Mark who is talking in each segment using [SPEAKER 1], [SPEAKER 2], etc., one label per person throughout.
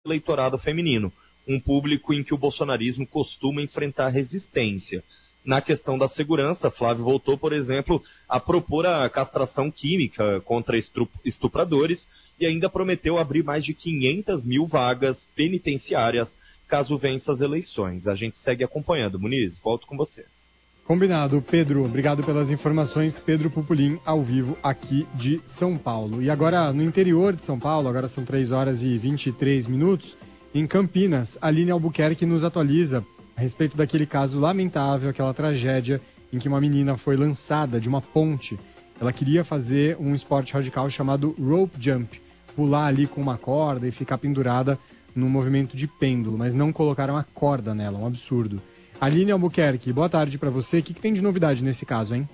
[SPEAKER 1] eleitorado feminino, um público em que o bolsonarismo costuma enfrentar resistência. Na questão da segurança, Flávio voltou, por exemplo, a propor a castração química contra estupradores e ainda prometeu abrir mais de 500 mil vagas penitenciárias caso vença as eleições. A gente segue acompanhando. Muniz, volto com você.
[SPEAKER 2] Combinado, Pedro. Obrigado pelas informações. Pedro Pupulim, ao vivo aqui de São Paulo. E agora, no interior de São Paulo, agora são 3 horas e 23 minutos, em Campinas, Aline Albuquerque nos atualiza a respeito daquele caso lamentável, aquela tragédia em que uma menina foi lançada de uma ponte. Ela queria fazer um esporte radical chamado rope jump, pular ali com uma corda e ficar pendurada num movimento de pêndulo, mas não colocaram a corda nela, um absurdo. Aline Albuquerque, boa tarde para você. O que tem de novidade nesse caso, hein?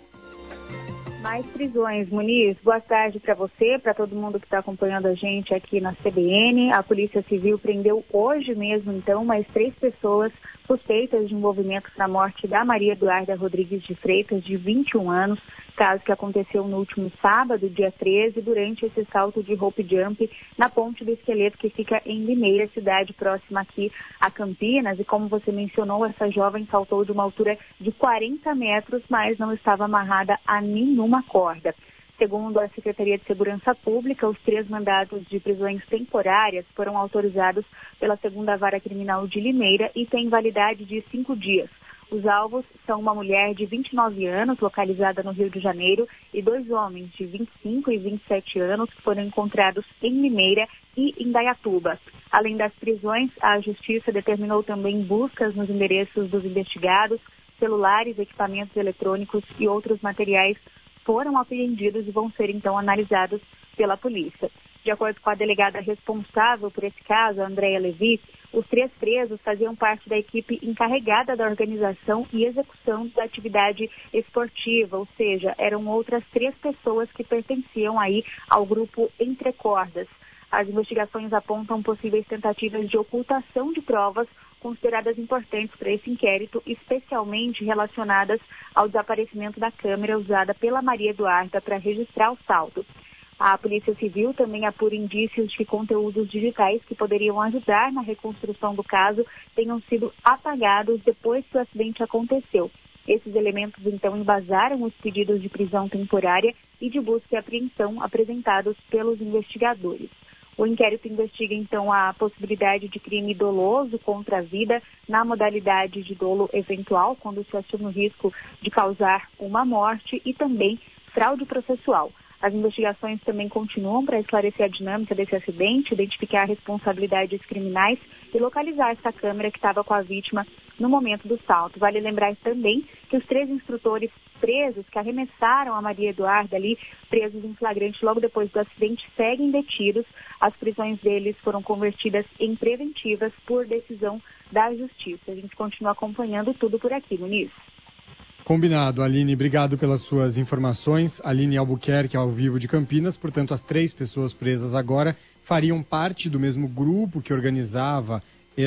[SPEAKER 3] Mais prisões, Muniz. Boa tarde para você, para todo mundo que está acompanhando a gente aqui na CBN. A Polícia Civil prendeu hoje mesmo, então, mais 3 pessoas suspeitas de envolvimento na morte da Maria Eduarda Rodrigues de Freitas, de 21 anos, caso que aconteceu no último sábado, dia 13, durante esse salto de rope jump na Ponte do Esqueleto, que fica em Limeira, cidade próxima aqui a Campinas. E como você mencionou, essa jovem saltou de uma altura de 40 metros, mas não estava amarrada a nenhuma corda. Segundo a Secretaria de Segurança Pública, os 3 mandados de prisões temporárias foram autorizados pela 2ª Vara Criminal de Limeira e têm validade de 5 dias. Os alvos são uma mulher de 29 anos, localizada no Rio de Janeiro, e 2 homens de 25 e 27 anos, que foram encontrados em Limeira e em Indaiatuba. Além das prisões, a Justiça determinou também buscas nos endereços dos investigados, celulares, equipamentos eletrônicos e outros materiais foram apreendidos e vão ser, então, analisados pela polícia. De acordo com a delegada responsável por esse caso, a Andréia Levi, os 3 presos faziam parte da equipe encarregada da organização e execução da atividade esportiva, ou seja, eram outras 3 pessoas que pertenciam aí ao grupo Entre Cordas. As investigações apontam possíveis tentativas de ocultação de provas consideradas importantes para esse inquérito, especialmente relacionadas ao desaparecimento da câmera usada pela Maria Eduarda para registrar o salto. A Polícia Civil também apura indícios de que conteúdos digitais que poderiam ajudar na reconstrução do caso tenham sido apagados depois que o acidente aconteceu. Esses elementos, então, embasaram os pedidos de prisão temporária e de busca e apreensão apresentados pelos investigadores. O inquérito investiga, então, a possibilidade de crime doloso contra a vida na modalidade de dolo eventual, quando se assume o risco de causar uma morte, e também fraude processual. As investigações também continuam para esclarecer a dinâmica desse acidente, identificar responsabilidades criminais e localizar essa câmera que estava com a vítima no momento do salto. Vale lembrar também que os 3 instrutores presos que arremessaram a Maria Eduarda ali, presos em flagrante logo depois do acidente, seguem detidos. As prisões deles foram convertidas em preventivas por decisão da Justiça. A gente continua acompanhando tudo por aqui, Muniz.
[SPEAKER 2] Combinado, Aline. Obrigado pelas suas informações. Aline Albuquerque, ao vivo de Campinas. Portanto, as 3 pessoas presas agora fariam parte do mesmo grupo que organizava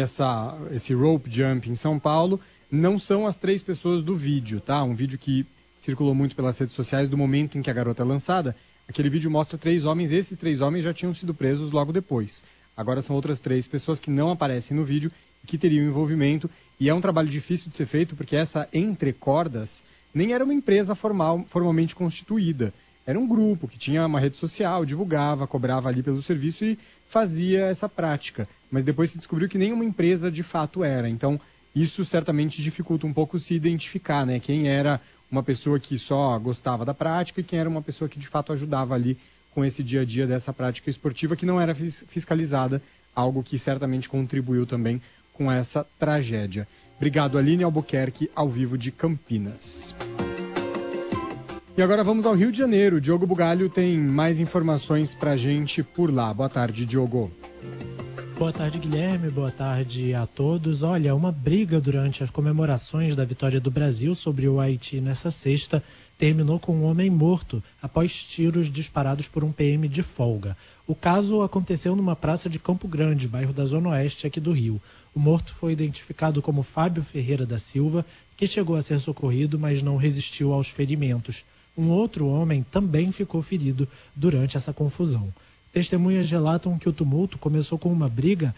[SPEAKER 2] esse rope jump em São Paulo. Não são as 3 pessoas do vídeo, tá? Um vídeo que circulou muito pelas redes sociais do momento em que a garota é lançada. Aquele vídeo mostra 3 homens. Esses 3 homens já tinham sido presos logo depois. Agora são outras 3 pessoas que não aparecem no vídeo, que teriam envolvimento, e é um trabalho difícil de ser feito, porque essa Entre Cordas nem era uma empresa formalmente constituída. Era um grupo que tinha uma rede social, divulgava, cobrava ali pelo serviço e fazia essa prática. Mas depois se descobriu que nenhuma empresa de fato era. Então, isso certamente dificulta um pouco se identificar, né? Quem era uma pessoa que só gostava da prática e quem era uma pessoa que de fato ajudava ali com esse dia a dia dessa prática esportiva que não era fiscalizada, algo que certamente contribuiu também com essa tragédia. Obrigado, Aline Albuquerque, ao vivo de Campinas. E agora vamos ao Rio de Janeiro. Diogo Bugalho tem mais informações pra gente por lá. Boa tarde, Diogo.
[SPEAKER 4] Boa tarde, Guilherme. Boa tarde a todos. Olha, uma briga durante as comemorações da vitória do Brasil sobre o Haiti nessa sexta terminou com um homem morto após tiros disparados por um PM de folga. O caso aconteceu numa praça de Campo Grande, bairro da Zona Oeste aqui do Rio. O morto foi identificado como Fábio Ferreira da Silva, que chegou a ser socorrido, mas não resistiu aos ferimentos. Um outro homem também ficou ferido durante essa confusão. Testemunhas relatam que o tumulto começou com uma briga